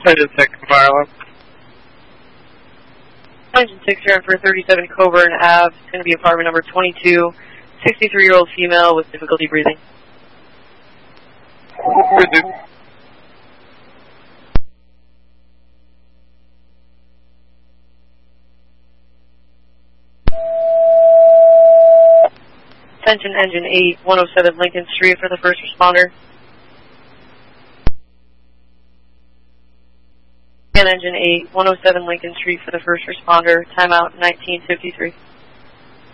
Engine 6, fire alarm. Engine 6, you're in for 37 Coburn Ave. It's going to be apartment number 22, 63-year-old female with difficulty breathing. Attention Engine 8, 107 Lincoln Street for the first responder. And Engine 8, 107 Lincoln Street for the first responder. Timeout 1953.